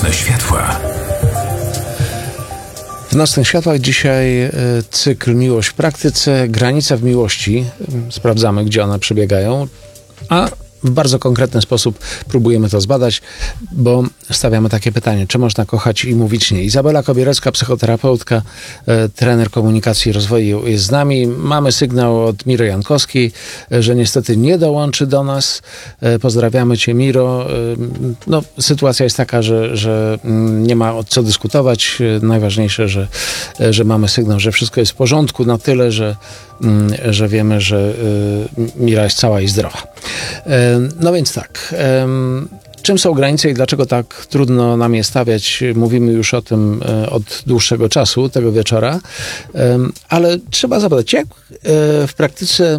Nocne światła. W Nocnych Światłach dzisiaj cykl Miłość w praktyce, granica w miłości. Sprawdzamy, gdzie one przebiegają, a w bardzo konkretny sposób próbujemy to zbadać, bo stawiamy takie pytanie, czy można kochać i mówić nie. Izabela Kobierecka, psychoterapeutka, trener komunikacji i rozwoju jest z nami. Mamy sygnał od Miry Jankowskiej, że niestety nie dołączy do nas. Pozdrawiamy Cię, Miro. No, sytuacja jest taka, że nie ma o co dyskutować. Najważniejsze, że mamy sygnał, że wszystko jest w porządku na tyle, że wiemy, że Mira jest cała i zdrowa. No więc tak, czym są granice i dlaczego tak trudno nam je stawiać? Mówimy już o tym od dłuższego czasu, tego wieczora, ale trzeba zapytać, jak w praktyce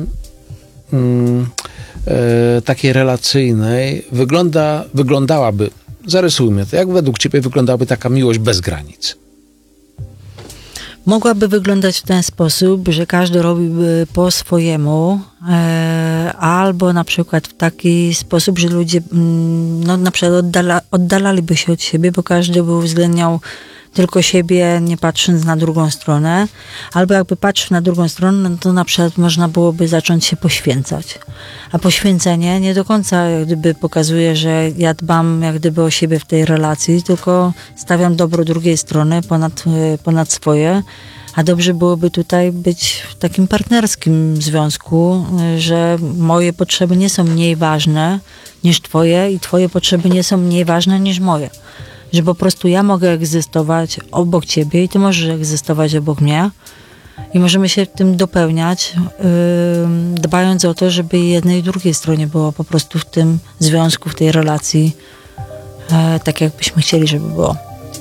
takiej relacyjnej wyglądałaby, zarysujmy to, jak według Ciebie wyglądałaby taka miłość bez granic? Mogłaby wyglądać w ten sposób, że każdy robiłby po swojemu, albo na przykład w taki sposób, że ludzie na przykład oddalaliby się od siebie, bo każdy by uwzględniał tylko siebie, nie patrząc na drugą stronę. Albo jakby patrzył na drugą stronę, no to na przykład można byłoby zacząć się poświęcać. A poświęcenie nie do końca jak gdyby pokazuje, że ja dbam jak gdyby o siebie w tej relacji, tylko stawiam dobro drugiej strony ponad swoje. A dobrze byłoby tutaj być w takim partnerskim związku, że moje potrzeby nie są mniej ważne niż twoje i twoje potrzeby nie są mniej ważne niż moje. Że po prostu ja mogę egzystować obok ciebie i ty możesz egzystować obok mnie i możemy się w tym dopełniać, dbając o to, żeby jednej i drugiej stronie było po prostu w tym związku, w tej relacji tak, jakbyśmy chcieli, żeby było.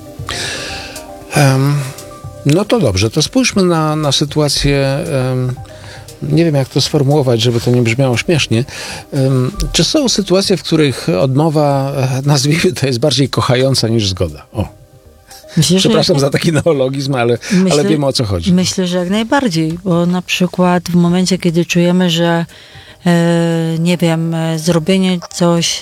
No to dobrze, to spójrzmy na sytuację, nie wiem jak to sformułować, żeby to nie brzmiało śmiesznie. Czy są sytuacje, w których odmowa, nazwijmy to, jest bardziej kochająca niż zgoda? O. Myślę, przepraszam za taki neologizm, ale wiemy, o co chodzi. Myślę, że jak najbardziej, bo na przykład w momencie, kiedy czujemy, że nie wiem, zrobienie coś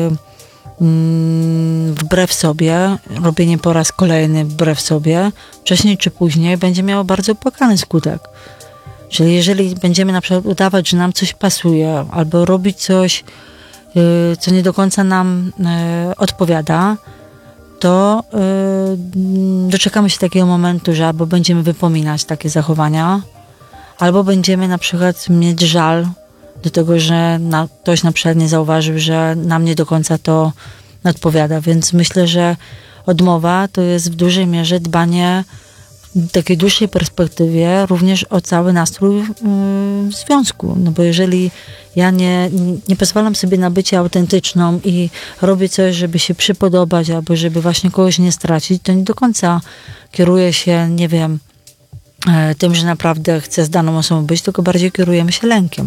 wbrew sobie, robienie po raz kolejny wbrew sobie, wcześniej czy później będzie miało bardzo opłakany skutek. Czyli jeżeli będziemy na przykład udawać, że nam coś pasuje, albo robić coś, co nie do końca nam odpowiada, to doczekamy się takiego momentu, że albo będziemy wypominać takie zachowania, albo będziemy na przykład mieć żal do tego, że ktoś na przykład nie zauważył, że nam nie do końca to odpowiada. Więc myślę, że odmowa to jest w dużej mierze dbanie w takiej dłuższej perspektywie również o cały nastrój w związku. No bo jeżeli ja nie pozwalam sobie na bycie autentyczną i robię coś, żeby się przypodobać albo żeby właśnie kogoś nie stracić, to nie do końca kieruję się, nie wiem, tym, że naprawdę chcę z daną osobą być, tylko bardziej kierujemy się lękiem.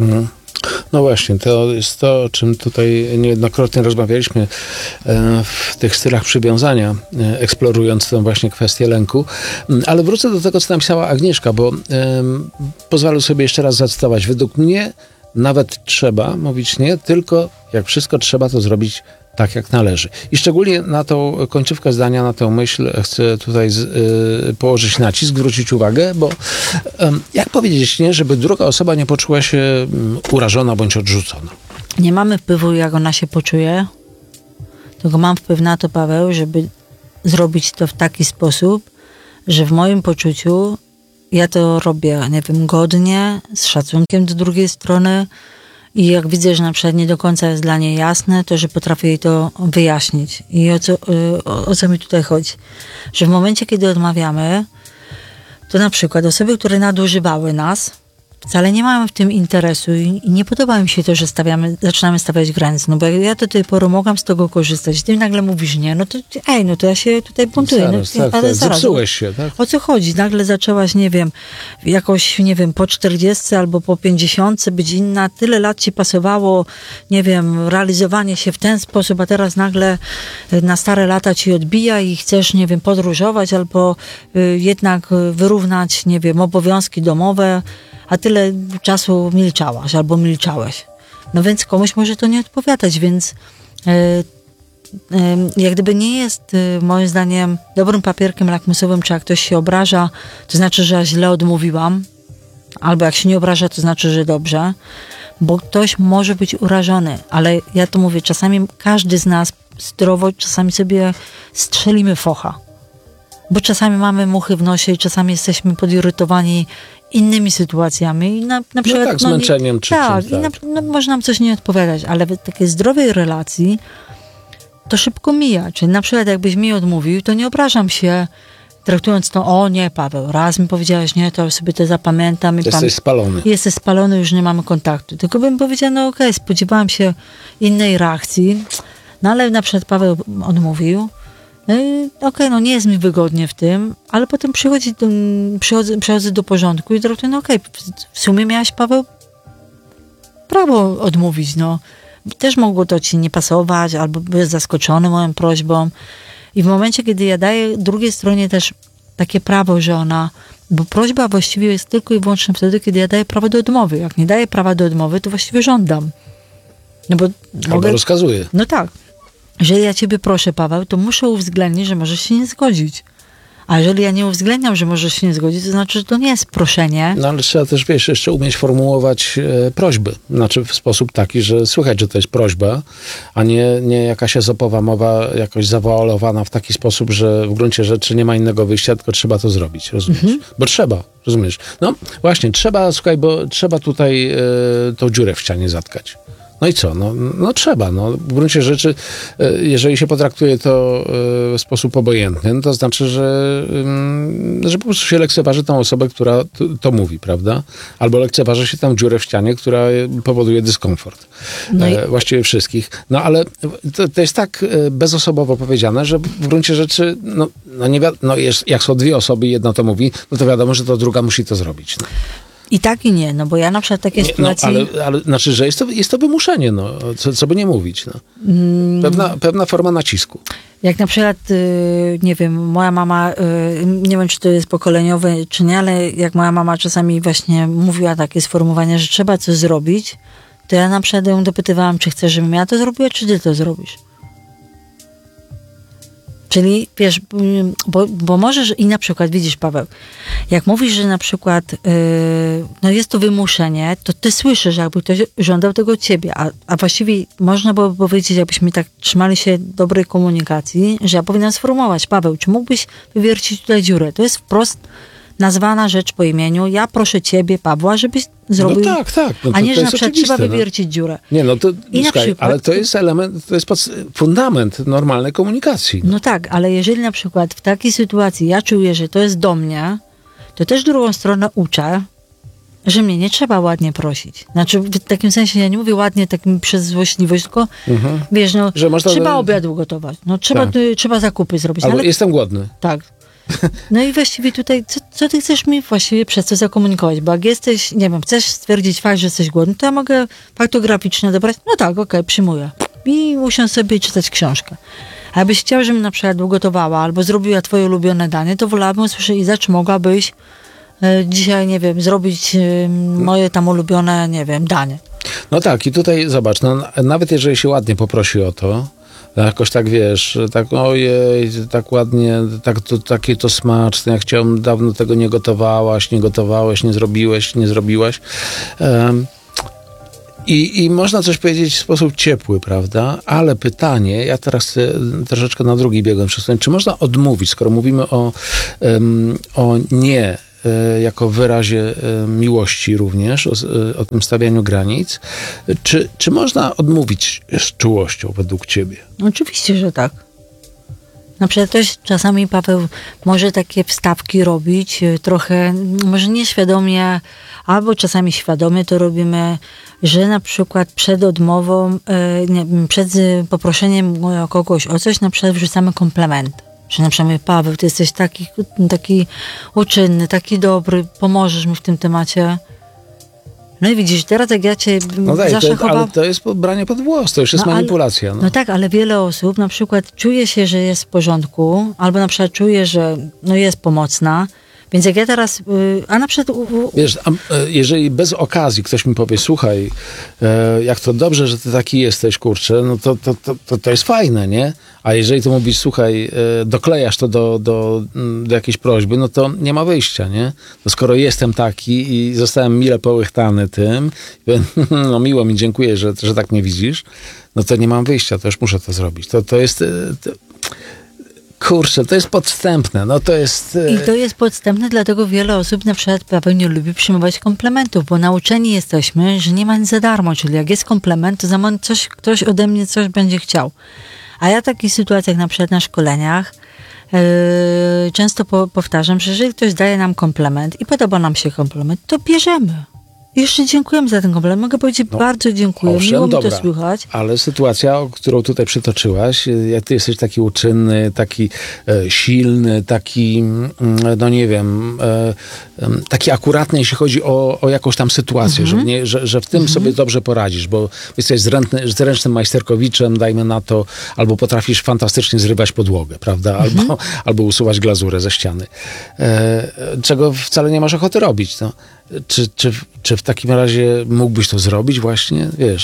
No właśnie, to jest to, o czym tutaj niejednokrotnie rozmawialiśmy w tych stylach przywiązania, eksplorując tę właśnie kwestię lęku. Ale wrócę do tego, co napisała Agnieszka, bo pozwolę sobie jeszcze raz zacytować. Według mnie nawet trzeba mówić nie, tylko jak wszystko trzeba to zrobić tak, jak należy. I szczególnie na tą końcówkę zdania, na tę myśl chcę tutaj położyć nacisk, zwrócić uwagę, bo jak powiedzieć nie, żeby druga osoba nie poczuła się urażona bądź odrzucona? Nie mamy wpływu, jak ona się poczuje, tylko mam wpływ na to, Paweł, żeby zrobić to w taki sposób, że w moim poczuciu ja to robię, nie wiem, godnie, z szacunkiem do drugiej strony, i jak widzę, że na przykład nie do końca jest dla niej jasne, to że potrafię jej to wyjaśnić. I o co mi tutaj chodzi? Że w momencie, kiedy odmawiamy, to na przykład osoby, które nadużywały nas, wcale nie mają w tym interesu i nie podoba mi się to, że zaczynamy stawiać granice. No bo ja do tej pory mogłam z tego korzystać. Ty nagle mówisz nie, no to ja się tutaj buntuję. Zaraz, zepsułeś się, tak? O co chodzi? Nagle zaczęłaś, nie wiem, jakoś, nie wiem, po 40 albo po 50 być inna. Tyle lat ci pasowało, nie wiem, realizowanie się w ten sposób, a teraz nagle na stare lata ci odbija i chcesz, nie wiem, podróżować albo jednak wyrównać, nie wiem, obowiązki domowe, a tyle czasu milczałaś albo milczałeś. No więc komuś może to nie odpowiadać, więc jak gdyby nie jest moim zdaniem dobrym papierkiem lakmusowym, czy jak ktoś się obraża, to znaczy, że ja źle odmówiłam, albo jak się nie obraża, to znaczy, że dobrze, bo ktoś może być urażony, ale ja to mówię, czasami każdy z nas zdrowo, czasami sobie strzelimy focha, bo czasami mamy muchy w nosie i czasami jesteśmy podirytowani innymi sytuacjami. I na przykład, no tak, zmęczeniem czy tak, czymś. Tak, i może nam coś nie odpowiadać, ale w takiej zdrowej relacji to szybko mija. Czyli na przykład jakbyś mi odmówił, to nie obrażam się, traktując to, o nie, Paweł, raz mi powiedziałeś nie, to sobie to zapamiętam. Jesteś spalony. Jesteś spalony, już nie mamy kontaktu. Tylko bym powiedziała, no okej, spodziewałam się innej reakcji, no ale na przykład Paweł odmówił, okej, no nie jest mi wygodnie w tym, ale potem przychodzę do porządku i traktuję, no okej, w sumie miałaś, Paweł, prawo odmówić, no. Też mogło to ci nie pasować, albo byłeś zaskoczony moją prośbą. I w momencie, kiedy ja daję drugiej stronie też takie prawo, że bo prośba właściwie jest tylko i wyłącznie wtedy, kiedy ja daję prawo do odmowy. Jak nie daję prawa do odmowy, to właściwie żądam. No bo albo rozkazuję. No tak. Jeżeli ja ciebie proszę, Paweł, to muszę uwzględnić, że możesz się nie zgodzić. A jeżeli ja nie uwzględniam, że możesz się nie zgodzić, to znaczy, że to nie jest proszenie. No ale trzeba też, jeszcze umieć formułować prośby. Znaczy w sposób taki, że słychać, że to jest prośba, a nie jakaś ezopowa mowa, jakoś zawoalowana w taki sposób, że w gruncie rzeczy nie ma innego wyjścia, tylko trzeba to zrobić, rozumiesz? Bo trzeba, rozumiesz? No właśnie, trzeba, bo trzeba tutaj tą dziurę w ścianie zatkać. No i co? No trzeba. No. W gruncie rzeczy, jeżeli się potraktuje to w sposób obojętny, to znaczy, że po prostu się lekceważy tą osobę, która to mówi, prawda? Albo lekceważy się tam dziurę w ścianie, która powoduje dyskomfort. Właściwie wszystkich. No ale to jest tak bezosobowo powiedziane, że w gruncie rzeczy, jak są dwie osoby i jedna to mówi, no to wiadomo, że to druga musi to zrobić. No. I tak i nie, no bo ja na przykład takie sytuacji... Ale znaczy, że jest to wymuszenie, no, co by nie mówić. No. Pewna forma nacisku. Jak na przykład, nie wiem, moja mama, nie wiem, czy to jest pokoleniowe, czy nie, ale jak moja mama czasami właśnie mówiła takie sformułowania, że trzeba coś zrobić, to ja na przykład ją dopytywałam, czy chcesz, żebym ja to zrobiła, czy ty to zrobisz. Czyli wiesz, bo możesz i na przykład, widzisz, Paweł, jak mówisz, że na przykład jest to wymuszenie, to ty słyszysz, jakby ktoś żądał tego od ciebie, a właściwie można było powiedzieć, jakbyśmy tak trzymali się dobrej komunikacji, że ja powinnam sformułować, Paweł, czy mógłbyś wywiercić tutaj dziurę? To jest wprost nazwana rzecz po imieniu. Ja proszę ciebie, Pawła, żebyś zrobił... No tak. No a nie, że na przykład trzeba wywiercić dziurę. Nie, no to słuchaj, ale to jest element, to jest fundament normalnej komunikacji. No tak, ale jeżeli na przykład w takiej sytuacji ja czuję, że to jest do mnie, to też drugą stronę uczę, że mnie nie trzeba ładnie prosić. Znaczy w takim sensie, ja nie mówię ładnie takim przez złośliwość, tylko wiesz, no że trzeba obiad ugotować, no trzeba zakupy zrobić. Albo jestem głodny. Tak. No i właściwie tutaj, co ty chcesz mi właściwie przez to zakomunikować? Bo jak jesteś, nie wiem, chcesz stwierdzić fakt, że jesteś głodny, to ja mogę faktograficznie dobrać, no tak, okej, przyjmuję. I usiąść sobie i czytać książkę. A jakbyś chciał, żebym na przykład ugotowała albo zrobiła twoje ulubione danie, to wolałabym usłyszeć, Iza, czy mogłabyś dzisiaj, nie wiem, zrobić moje tam ulubione, nie wiem, danie. No tak, i tutaj zobacz, no, nawet jeżeli się ładnie poprosi o to, jakoś tak wiesz, tak ojej, tak ładnie, takie to smaczne, ja chciałem, dawno tego nie gotowałeś, nie zrobiłaś. I można coś powiedzieć w sposób ciepły, prawda? Ale pytanie, ja teraz chcę troszeczkę na drugi bieg przesunąć, czy można odmówić, skoro mówimy o nie jako wyrazie miłości również, o tym stawianiu granic, czy można odmówić z czułością według ciebie? Oczywiście, że tak. Na przykład też czasami Paweł może takie wstawki robić, trochę, może nieświadomie, albo czasami świadomie to robimy, że na przykład przed odmową, przed poproszeniem kogoś o coś, na przykład wrzucamy komplement. Że na przykład Paweł, ty jesteś taki uczynny, taki dobry, pomożesz mi w tym temacie. No i widzisz, teraz jak ja cię ale to jest branie pod włos, to już jest manipulacja. No tak, ale wiele osób na przykład czuje się, że jest w porządku, albo na przykład czuje, że jest pomocna, Więc jak ja teraz, a na przykład... Wiesz, jeżeli bez okazji ktoś mi powie, słuchaj, jak to dobrze, że ty taki jesteś, kurczę, no to jest fajne, nie? A jeżeli to mówisz, słuchaj, doklejasz to do jakiejś prośby, no to nie ma wyjścia, nie? No skoro jestem taki i zostałem mile połychtany tym, no miło mi, dziękuję, że tak mnie widzisz, no to nie mam wyjścia, to już muszę to zrobić. To jest... Kurczę, to jest podstępne, no to jest... I to jest podstępne, dlatego wiele osób na przykład Paweł nie lubi przyjmować komplementów, bo nauczeni jesteśmy, że nie ma nic za darmo, czyli jak jest komplement, to za moment ktoś ode mnie coś będzie chciał. A ja w takich sytuacjach, na przykład na szkoleniach, często powtarzam, że jeżeli ktoś daje nam komplement i podoba nam się komplement, to bierzemy. Jeszcze dziękujemy za ten komplement. Mogę powiedzieć, bardzo dziękuję. Owszem, miło mi dobra, to słychać. Ale sytuacja, którą tutaj przytoczyłaś, jak ty jesteś taki uczynny, taki silny, taki, no nie wiem, taki akuratny, jeśli chodzi o jakąś tam sytuację, że w tym sobie dobrze poradzisz, bo jesteś zręcznym majsterkowiczem, dajmy na to, albo potrafisz fantastycznie zrywać podłogę, prawda? Albo usuwać glazurę ze ściany. Czego wcale nie masz ochoty robić, no. Czy w takim razie mógłbyś to zrobić właśnie? Wiesz,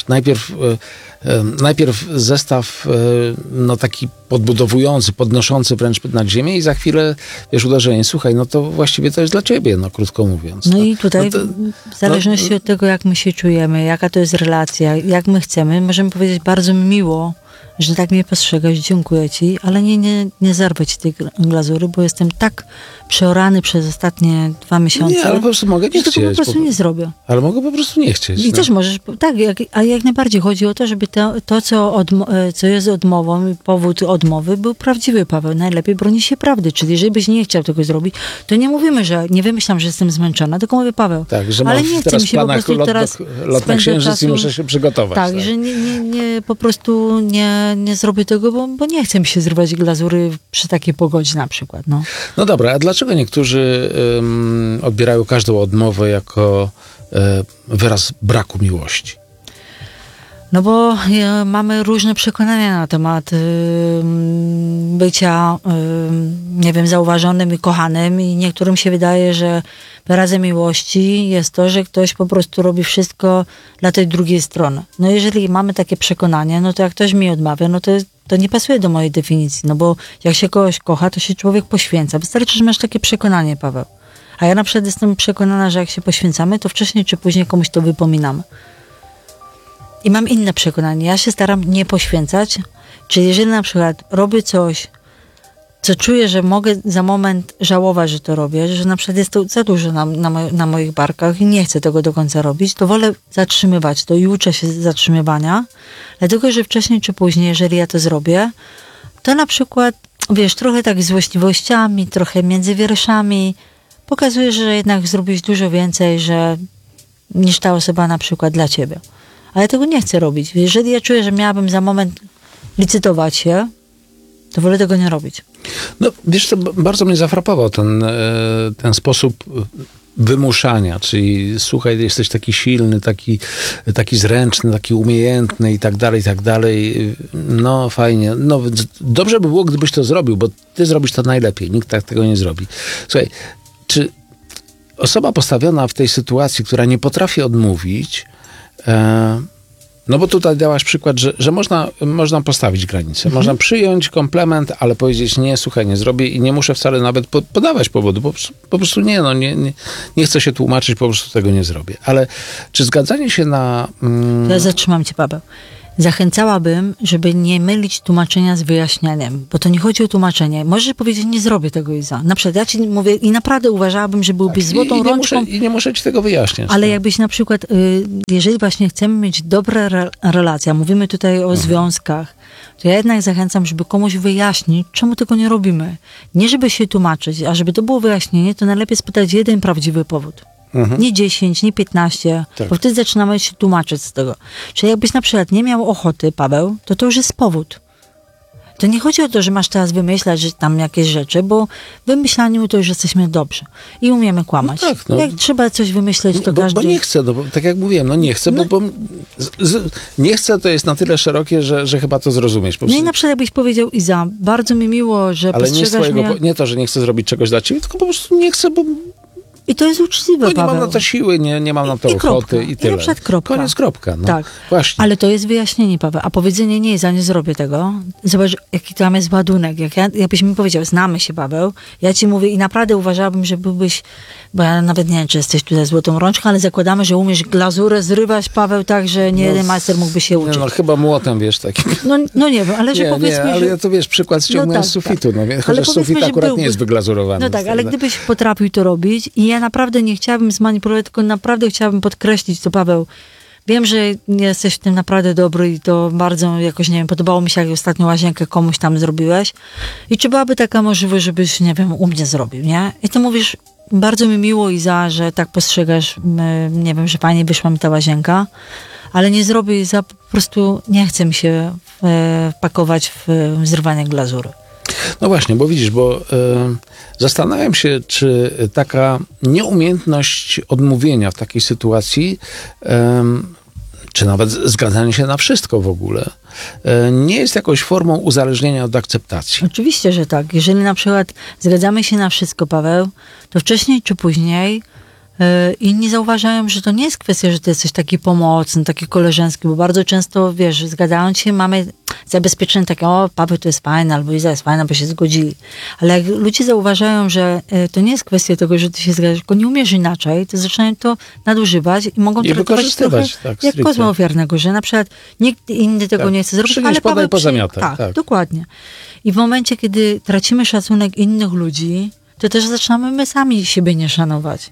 najpierw zestaw no taki podbudowujący, podnoszący wręcz nad ziemię i za chwilę, wiesz, uderzenie. Słuchaj, no to właściwie to jest dla ciebie, no krótko mówiąc. No i tutaj w zależności od tego, jak my się czujemy, jaka to jest relacja, jak my chcemy, możemy powiedzieć bardzo miło, że tak mnie postrzegasz, dziękuję ci, ale nie zerwę ci tej glazury, bo jestem tak przeorany przez ostatnie 2 miesiące. Nie, ale po prostu mogę nie chcieć. Tego po prostu nie zrobię. Ale mogę po prostu nie chcieć. I też możesz, tak, ale jak najbardziej chodzi o to, żeby to co jest odmową i powód odmowy, był prawdziwy, Paweł. Najlepiej broni się prawdy. Czyli jeżeli byś nie chciał tego zrobić, to nie mówimy, że nie wymyślam, że jestem zmęczona, tylko mówię, Paweł, tak, że ale mam nie chcę teraz mi się po prostu lot na księżyc i muszę się przygotować. Tak, że nie po prostu nie zrobię tego, bo nie chcę mi się zrywać glazury przy takiej pogodzie na przykład. No dobra, a dlaczego niektórzy odbierają każdą odmowę jako wyraz braku miłości? No bo mamy różne przekonania na temat bycia, nie wiem, zauważonym i kochanym i niektórym się wydaje, że wyrazem miłości jest to, że ktoś po prostu robi wszystko dla tej drugiej strony. No jeżeli mamy takie przekonanie, no to jak ktoś mi odmawia, no to nie pasuje do mojej definicji, no bo jak się kogoś kocha, to się człowiek poświęca. Wystarczy, że masz takie przekonanie, Paweł. A ja na przykład jestem przekonana, że jak się poświęcamy, to wcześniej czy później komuś to wypominamy. I mam inne przekonanie. Ja się staram nie poświęcać. Czyli jeżeli na przykład robię coś, co czuję, że mogę za moment żałować, że to robię, że na przykład jest to za dużo na moich barkach i nie chcę tego do końca robić, to wolę zatrzymywać to i uczę się zatrzymywania, dlatego, że wcześniej czy później, jeżeli ja to zrobię, to na przykład, wiesz, trochę tak z złośliwościami, trochę między wierszami, pokazuje, że jednak zrobisz dużo więcej, niż ta osoba na przykład dla ciebie. Ale tego nie chcę robić. Jeżeli ja czuję, że miałabym za moment licytować się, to wolę tego nie robić. No, wiesz, to bardzo mnie zafrapował ten sposób wymuszania, czyli słuchaj, jesteś taki silny, taki zręczny, taki umiejętny i tak dalej. No fajnie. No dobrze by było, gdybyś to zrobił, bo ty zrobisz to najlepiej. Nikt tak tego nie zrobi. Słuchaj, czy osoba postawiona w tej sytuacji, która nie potrafi odmówić, no bo tutaj dałaś przykład, że można postawić granicę. Można przyjąć komplement, ale powiedzieć nie, słuchaj, nie zrobię i nie muszę wcale nawet podawać powodu. Po prostu nie chcę się tłumaczyć, po prostu tego nie zrobię. Ale czy zgadzanie się na... Ja zatrzymam cię, Paweł. Zachęcałabym, żeby nie mylić tłumaczenia z wyjaśnianiem, bo to nie chodzi o tłumaczenie. Możesz powiedzieć, nie zrobię tego i za. Na przykład ja ci mówię i naprawdę uważałabym, że byłbyś złotą rączką. I nie muszę ci tego wyjaśniać. Ale jakbyś na przykład, jeżeli właśnie chcemy mieć dobre relacje, mówimy tutaj o związkach, to ja jednak zachęcam, żeby komuś wyjaśnić, czemu tego nie robimy. Nie żeby się tłumaczyć, a żeby to było wyjaśnienie, to najlepiej spytać jeden prawdziwy powód. Nie 10, nie 15, tak. Bo wtedy zaczynamy się tłumaczyć z tego. Czyli jakbyś na przykład nie miał ochoty, Paweł, to już jest powód. To nie chodzi o to, że masz teraz wymyślać że tam jakieś rzeczy, bo w wymyślaniu to już jesteśmy dobrzy i umiemy kłamać. No tak, no. Jak trzeba coś wymyśleć, to każdy... Bo nie chcę, bo, tak jak mówiłem, nie chcę, bo nie chcę to jest na tyle szerokie, że chyba to zrozumiesz. No i na przykład jakbyś powiedział, Iza, bardzo mi miło, że ale postrzegasz mnie... nie to, że nie chcę zrobić czegoś dla ciebie, tylko po prostu nie chcę, bo I to jest uczciwe, nie Paweł. mam na to siły, nie mam na to ochoty i tyle. I na przykład kropka. Koniec, kropka. No. Tak. Właśnie. Ale to jest wyjaśnienie, Paweł. A powiedzenie nie, nie zrobię tego. Zobacz, jaki tam jest ładunek. Jakbyś mi powiedział, znamy się, Paweł, ja ci mówię i naprawdę uważałabym, że byłbyś, bo ja nawet nie wiem, czy jesteś tutaj złotą rączką, ale zakładamy, że umiesz glazurę zrywać, Paweł, tak, że nie jeden majster mógłby się uczyć. No chyba młotem, wiesz, taki. No nie wiem, ale że powiedzmy, ale że... ja to wiesz, przykład ściągnąłem z sufitu, chociaż sufit akurat nie jest wyglazurowany. No tak, ale gdybyś potrafił to robić i ja naprawdę nie chciałabym zmanipulować, tylko naprawdę chciałabym podkreślić to, Paweł. Wiem, że jesteś w tym naprawdę dobry i to bardzo jakoś, nie wiem, podobało mi się, jak ostatnio łazienkę komuś tam zrobiłeś. I czy byłaby taka możliwość, żebyś, nie wiem, u mnie zrobił, nie? I ty mówisz, bardzo mi miło, Iza, że tak postrzegasz, nie wiem, że fajnie wyszła mi ta łazienka, ale nie zrobię, Iza, po prostu nie chce mi się pakować w zrywanie glazury. No właśnie, bo widzisz, zastanawiam się, czy taka nieumiejętność odmówienia w takiej sytuacji, czy nawet zgadzanie się na wszystko w ogóle, nie jest jakąś formą uzależnienia od akceptacji. Oczywiście, że tak. Jeżeli na przykład zgadzamy się na wszystko, Paweł, to wcześniej czy później inni zauważają, że to nie jest kwestia, że ty jesteś taki pomocny, taki koleżeński, bo bardzo często, wiesz, zgadzając się, mamy zabezpieczenie takie, o, Paweł to jest fajny, albo Iza jest fajna, bo się zgodzili. Ale jak ludzie zauważają, że to nie jest kwestia tego, że ty się zgadzasz, tylko nie umiesz inaczej, to zaczynają to nadużywać i mogą traktować trochę tak, jak kozła ofiarnego, że na przykład nikt inny tego nie chce zrobić, przynieś, ale Paweł tak, dokładnie. I w momencie, kiedy tracimy szacunek innych ludzi, to też zaczynamy my sami siebie nie szanować.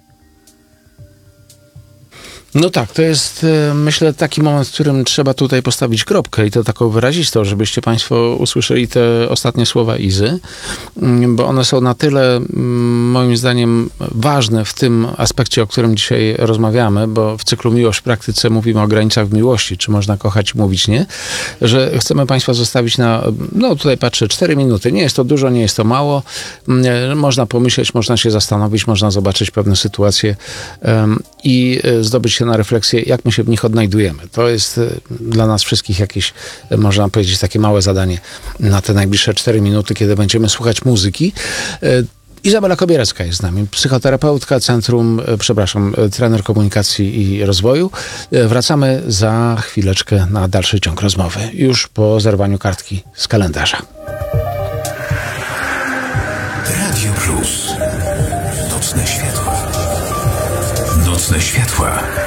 No tak, to jest, myślę, taki moment, w którym trzeba tutaj postawić kropkę i to taką wyrazistą, żebyście państwo usłyszeli te ostatnie słowa Izy, bo one są na tyle, moim zdaniem, ważne w tym aspekcie, o którym dzisiaj rozmawiamy, bo w cyklu Miłość w praktyce mówimy o granicach w miłości, czy można kochać i mówić nie, że chcemy państwa zostawić tutaj patrzę, 4 minuty. Nie jest to dużo, nie jest to mało. Można pomyśleć, można się zastanowić, można zobaczyć pewne sytuacje i zdobyć się na refleksję, jak my się w nich odnajdujemy. To jest dla nas wszystkich jakieś, można powiedzieć, takie małe zadanie na te najbliższe 4 minuty, kiedy będziemy słuchać muzyki. Izabela Kobierecka jest z nami, psychoterapeutka, trener komunikacji i rozwoju. Wracamy za chwileczkę na dalszy ciąg rozmowy, już po zerwaniu kartki z kalendarza. Radio Plus. Nocne światła. Nocne światła.